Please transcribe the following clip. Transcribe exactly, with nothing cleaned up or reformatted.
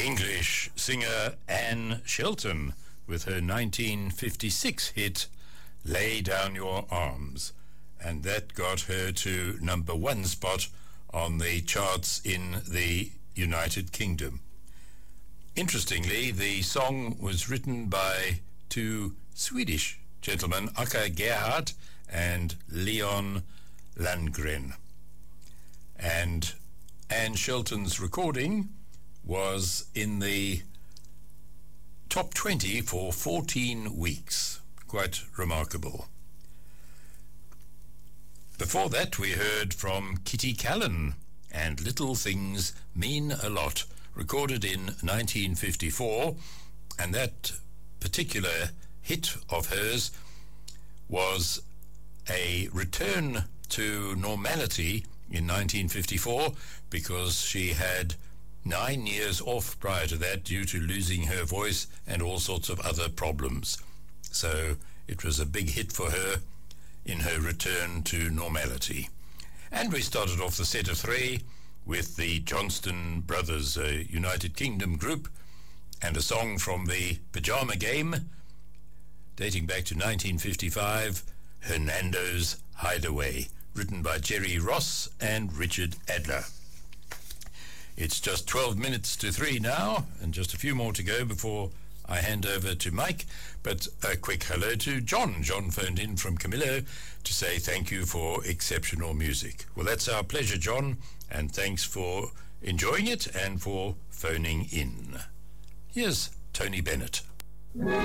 English singer Anne Shelton with her nineteen fifty-six hit Lay Down Your Arms, and that got her to number one spot on the charts in the United Kingdom. Interestingly, the song was written by two Swedish gentlemen, Akka Gerhardt and Leon Landgren. And Anne Shelton's recording was in the top twenty for fourteen weeks. Quite remarkable. Before that, we heard from Kitty Callan and Little Things Mean a Lot, recorded in nineteen fifty-four, and that particular hit of hers was a return to normality in nineteen fifty-four, because she had nine years off prior to that due to losing her voice and all sorts of other problems. So it was a big hit for her in her return to normality. And we started off the set of three with the Johnston Brothers, a United Kingdom group, and a song from the Pajama Game, dating back to nineteen fifty-five, Hernando's Hideaway, written by Jerry Ross and Richard Adler. It's just twelve minutes to three now, and just a few more to go before I hand over to Mike. But a quick hello to John. John phoned in from Camillo to say thank you for exceptional music. Well, that's our pleasure, John, and thanks for enjoying it and for phoning in. Here's Tony Bennett.